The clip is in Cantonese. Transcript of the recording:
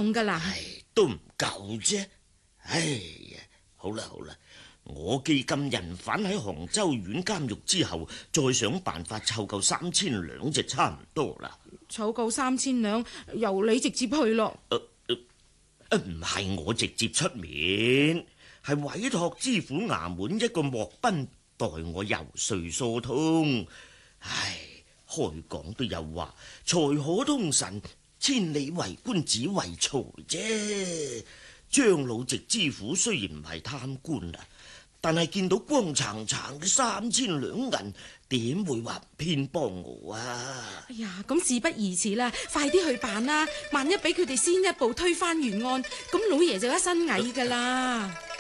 用噶啦。 都唔夠啫。哎呀，好啦，我記禁人犯喺杭州縣監獄之後，再想辦法湊夠3000兩就差唔多啦。 湊夠3000兩，由你直接去咯。 唔係我直接出面，係委託知府衙門一個莫賓代我游說疏通。唉，開講都有話，財可通神，千里為官只為財啫。張老直知府雖然唔係貪官啦，但係見到光燦燦嘅3000兩銀，點會話唔偏幫我啊？ 哎呀，咁事不宜遲啦，快啲去辦啦！萬一俾佢哋先一步推翻原案，咁老爺就一身蟻噶啦。